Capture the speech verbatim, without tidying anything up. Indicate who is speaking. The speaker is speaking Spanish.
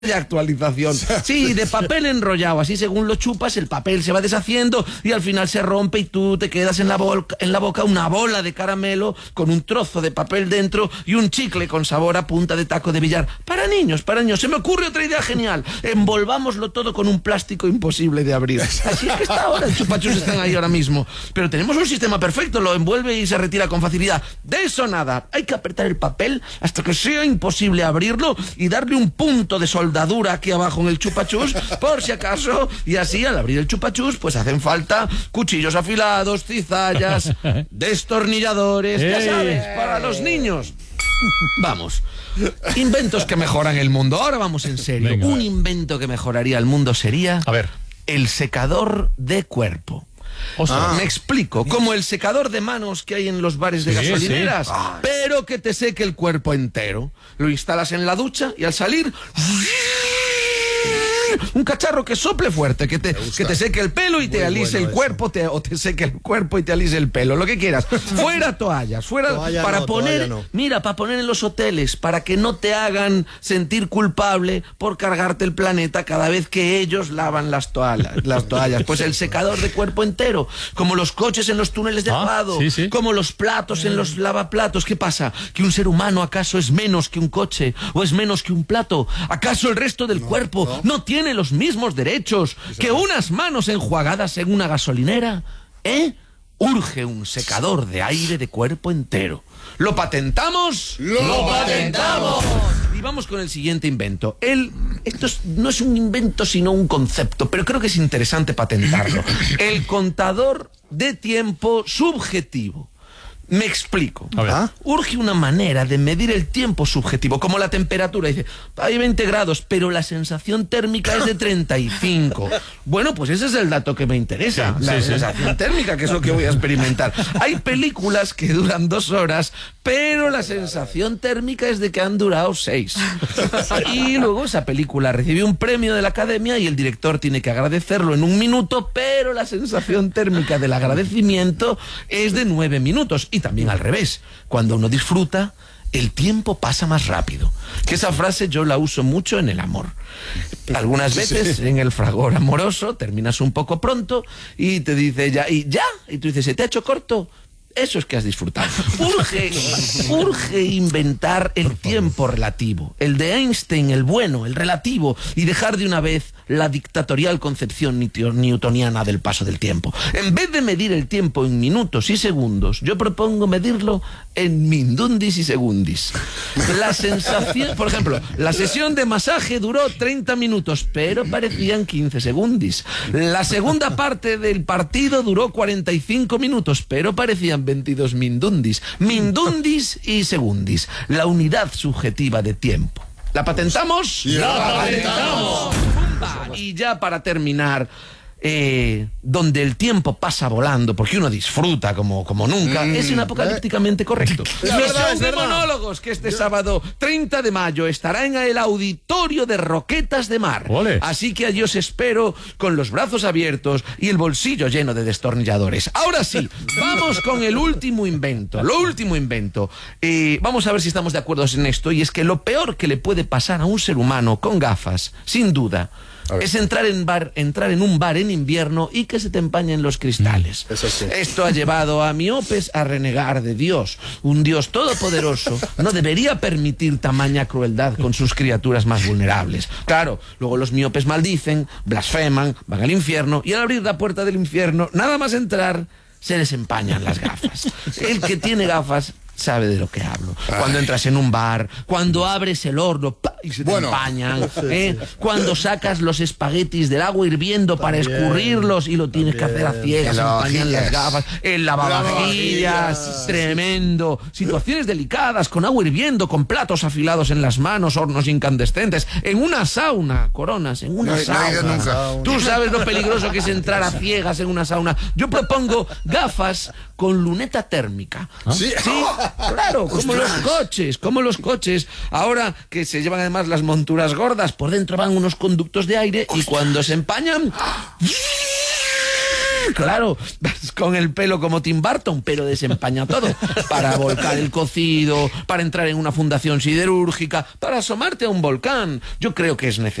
Speaker 1: de actualización. Sí, de papel enrollado. Así según lo chupas, el papel se va deshaciendo y al final se rompe y tú te quedas en la, boca, en la boca una bola de caramelo con un trozo de papel dentro y un chicle con sabor a punta de taco de billar. Para niños, para niños. Se me ocurre otra idea genial. Envolvámoslo todo con un plástico imposible de abrir. Así es que está ahora. El chupachus están ahí ahora mismo. Pero tenemos un sistema perfecto. Lo envuelve y se retira con facilidad. De eso nada. Hay que apretar el papel hasta que sea imposible abrirlo y darle un punto de soldadura aquí abajo en el chupachus, por si acaso, y así al abrir el chupachus pues hacen falta cuchillos afilados, cizallas, destornilladores, ya sabes, para los niños. Vamos, inventos que mejoran el mundo. Ahora vamos en serio. Venga, un invento que mejoraría el mundo sería
Speaker 2: a ver.
Speaker 1: el secador de cuerpo. Ah, me explico, como el secador de manos que hay en los bares de sí, gasolineras, sí. pero que te seque el cuerpo entero. Lo instalas en la ducha y al salir... un cacharro que sople fuerte, que te, que te seque el pelo y Muy te alise bueno el cuerpo, te, o te seque el cuerpo y te alise el pelo, lo que quieras. Fuera toallas, fuera toalla para no, poner, no. mira, para poner en los hoteles, para que no te hagan sentir culpable por cargarte el planeta cada vez que ellos lavan las toallas, las toallas. Pues el secador de cuerpo entero, como los coches en los túneles de lavado, ah, sí, sí. como los platos en los lavaplatos. ¿Qué pasa? ¿Que un ser humano acaso es menos que un coche o es menos que un plato? ¿Acaso el resto del no, cuerpo no, no tiene los mismos derechos que unas manos enjuagadas en una gasolinera? ¿Eh? Urge un secador de aire de cuerpo entero. ¿Lo patentamos?
Speaker 3: ¡Lo, ¡Lo patentamos!
Speaker 1: Y vamos con el siguiente invento. El, esto es, no es un invento, sino un concepto, pero creo que es interesante patentarlo. El contador de tiempo subjetivo. Me explico. ¿Ah? Urge una manera de medir el tiempo subjetivo, como la temperatura. Dice, hay veinte grados, pero la sensación térmica es de treinta y cinco. Bueno, pues ese es el dato que me interesa. Sí, la sí, sensación sí. térmica, que es lo que voy a experimentar. Hay películas que duran dos horas, pero la sensación térmica es de que han durado seis. Y luego esa película recibió un premio de la Academia y el director tiene que agradecerlo en un minuto, pero la sensación térmica del agradecimiento es de nueve minutos. Y también al revés, cuando uno disfruta, el tiempo pasa más rápido. Que esa frase yo la uso mucho en el amor. Algunas veces en el fragor amoroso terminas un poco pronto y te dice ya, y ya, y tú dices, ¿se te ha hecho corto? Eso es que has disfrutado. Urge, urge inventar el tiempo relativo, el de Einstein, el bueno, el relativo, y dejar de una vez la dictatorial concepción newtoniana del paso del tiempo. En vez de medir el tiempo en minutos y segundos, yo propongo medirlo en mindundis y segundis. La sensación, por ejemplo, la sesión de masaje duró treinta minutos, pero parecían quince segundis. La segunda parte del partido duró cuarenta y cinco minutos, pero parecían veintidós mindundis. Mindundis y segundis. La unidad subjetiva de tiempo. ¿La patentamos?
Speaker 3: ¡La patentamos!
Speaker 1: Y ya para terminar, eh, donde el tiempo pasa volando, porque uno disfruta como, como nunca, mm, es inapocalípticamente correcto. Misión de Monólogos, que este sábado treinta de mayo estará en el auditorio de Roquetas de Mar.
Speaker 2: ¡Ole!
Speaker 1: Así que allí os espero con los brazos abiertos y el bolsillo lleno de destornilladores. Ahora sí, vamos con el último invento, lo último invento. Eh, vamos a ver si estamos de acuerdo en esto, y es que lo peor que le puede pasar a un ser humano con gafas, sin duda, es entrar en bar, entrar en un bar en invierno y que se te empañen los cristales.
Speaker 3: Eso sí.
Speaker 1: Esto ha llevado a miopes a renegar de Dios. Un Dios todopoderoso no debería permitir tamaña crueldad con sus criaturas más vulnerables. Claro, luego los miopes maldicen, blasfeman, van al infierno y al abrir la puerta del infierno, nada más entrar, se les empañan las gafas. El que tiene gafas sabe de lo que hablo. Cuando entras en un bar, cuando abres el horno ¡pa! Y se te bueno, empañan, ¿eh? Sí. Cuando sacas los espaguetis del agua hirviendo también, para escurrirlos y lo tienes también, que hacer a ciegas, se empañan las gafas, el lavavajillas, tremendo. Situaciones delicadas, con agua hirviendo, con platos afilados en las manos, hornos incandescentes, en una sauna, Coronas, en una no, sauna. No nunca. Tú sabes lo peligroso que es entrar a ciegas en una sauna. Yo propongo gafas con luneta térmica. ¿Ah? ¿Sí? ¿Sí? Claro, como los coches, como los coches. Ahora que se llevan además las monturas gordas, por dentro van unos conductos de aire y cuando se empañan, Claro, vas con el pelo como Tim Burton, pero desempaña todo. Para volcar el cocido, para entrar en una fundación siderúrgica, para asomarte a un volcán. Yo creo que es necesario.